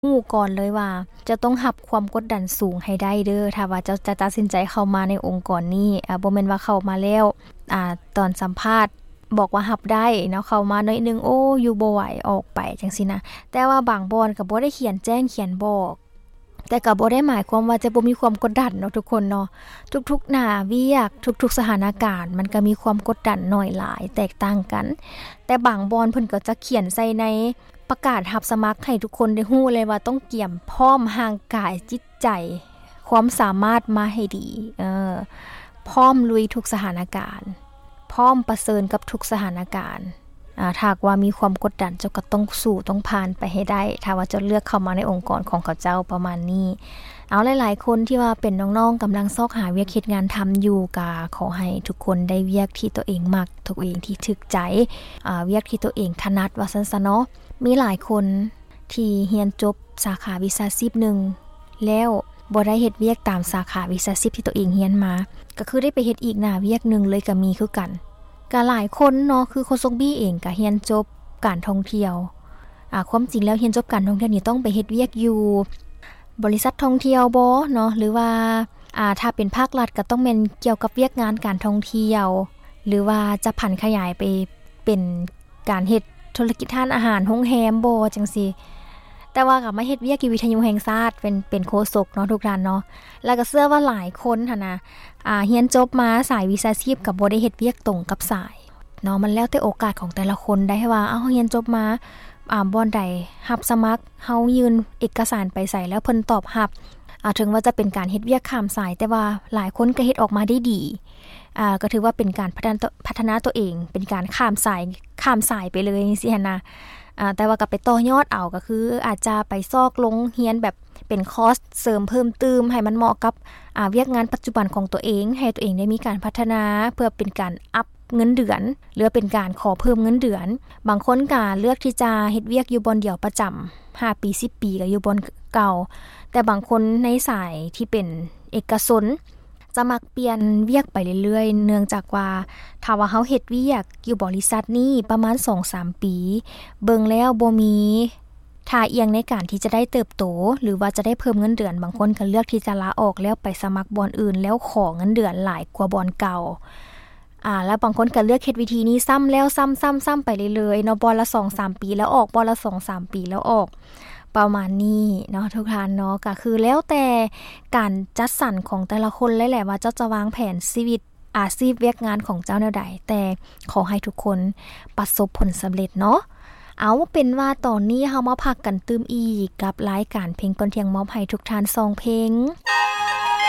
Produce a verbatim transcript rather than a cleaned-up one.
ฮู้ก่อนเลยว่าจะต้องรับความกดดันสูงให้ได้เด้อถ้าว่าเจ้าจะตัดสินใจเข้ามาในองค์กรนี้อ่าบ่แม่นว่าเข้ามาแล้วอ่าตอนสัมภาษณ์บอกว่ารับได้เนาะเข้ามาหน่อยนึงโอ้อยู่บ่ไหวออกไปจังซี่นะแต่ว่าบางบอนก็บ่ได้เขียนแจ้งเขียนบอกแต่ก็บ่ได้หมายความว่าจะบ่มีความกดดันเนาะทุกคนเนาะทุกๆหน้าเวียกทุกๆสถานการณ์มันก็มีความกดดันน้อยหลายแตกต่างกันแต่บางบอนเพิ่นก็จะเขียนใส่ในประกาศรับสมัครให้ทุกคนได้ฮู้เลยว่าต้องเกี่ยมพร้อมร่างกายจิตใจความสามารถมาให้ดีเออพร้อมลุยทุกสถานการณ์พร้อมประเสริญกับทุกสถานการณ์อ่าถ้าว่ามีความกดดันเจ้าก็ต้องสู้ต้องผ่านไปให้ได้ถ้าว่าจะเลือกเข้ามาในองค์กรของเขาเจ้าประมาณนี้เอาหลายๆคนที่ว่าเป็นน้องๆกำลังซอกหาเวียกเฮ็ดงานทำอยู่ก็ขอให้ทุกคนได้เวียกที่ตัวเองมักตัวเองที่ถึกใจอ่าเวียกที่ตัวเองถนัดว่าซั่นซะเนาะมีหลายคนที่เรียนจบสาขาวิชาชีพนึงแล้วบ่ได้เฮ็ดเวียกตามสาขาวิชาชีพที่ตัวเองเรียนมาก็คือได้ไปเฮ็ดอีกหน้าเวียกนึงเลยก็มีคือกันก็หลายคนเนาะคือโคซกบี้เองก็เรียนจบการท่องเที่ยวอ่าความจริงแล้วเรียนจบการท่องเที่ยวนี่ต้องไปเฮ็ดเวียกอยู่บริษัทท่องเที่ยวบ่เนาะหรือว่าอ่าถ้าเป็นภาครัฐก็ต้องแม่นเกี่ยวกับเวียกงานการท่องเที่ยวหรือว่าจะผันขยายไปเป็นการเฮ็ดธุรกิจทานอาหารโรงแรมบ่จังซี่แต่ว่าก็มาเฮ็ดเวียกอยู่วิทยุแห่งชาติเป็นเป็นโฆษกเนาะทุกท่านเนาะแล้วก็เชื่อว่าหลายคนหั่นน่ะอ่าเรียนจบมาสายวิชาชีพก็บ่ได้เฮ็ดเวียกตรงกับสายเนาะมันแล้วแต่โอกาสของแต่ละคนได้ว่าเอ้าเรียนจบมาอ่าบ่อนใดรับสมัครเฮายื่นเอกสารไปใส่แล้วเพิ่นตอบรับอ่าถึงว่าจะเป็นการเฮ็ดเวียกข้ามสายแต่ว่าหลายคนก็เฮ็ดออกมาได้ดีอ่าก็ถือว่าเป็นการพัฒนาพัฒนาตัวเองเป็นการข้ามสายข้ามสายไปเลยจังซี่หั่นน่ะอ่าแต่ว่าก็ไปต่อยอดเอาก็คืออาจจะไปซอกลงเรียนแบบเป็นคอร์สเสริมเพิ่มเติมให้มันเหมาะกับอ่าเวียกงานปัจจุบันของตัวเองให้ตัวเองได้มีการพัฒนาเพื่อเป็นการอัพเงินเดือนหรือเป็นการขอเพิ่มเงินเดือนบางคนก็เลือกที่จะเฮ็ดเวียกอยู่บ่อนเดียวประจำห้าปีสิบปีก็อยู่บ่อนเก่าแต่บางคนในสายที่เป็นเอกชนจะมักเปลี่ยนเวียกไปเรื่อยๆเนื่องจากว่าถ้าว่าเฮาเฮ็ดเวียกอยู่บริษัทนี้ประมาณ สองถึงสาม ปีเบิ่งแล้วบ่มีท่าเอียงในการที่จะได้เติบโตหรือว่าจะได้เพิ่มเงินเดือนบางคนก็เลือกที่จะลาออกแล้วไปสมัครบ่อนอื่นแล้วขอเงินเดือนหลายกว่าบ่อนเก่าอ่าแล้วบางคนก็เลือกเฮ็ดวิธีนี้ซ้ำแล้วซ้ำๆๆไปเรื่อยๆเนาะบ่อนละ สองถึงสาม ปีแล้วออกบ่อนละ สองถึงสาม ปีแล้วออกประมาณนี้เนาะทุกท่านเนาะก็คือแล้วแต่การจัดสรรของแต่ละคนเลยแหละว่าเจ้าจะวางแผนชีวิตอาชีพเวียกงานของเจ้าแนวใดแต่ขอให้ทุกคนประสบผลสำเร็จเนาะเอาเป็นว่าตอนนี้เฮามาพักกันตื่มอีกกับรายการเพลงก่อนเที่ยงมอบให้ทุกท่านสองเพลง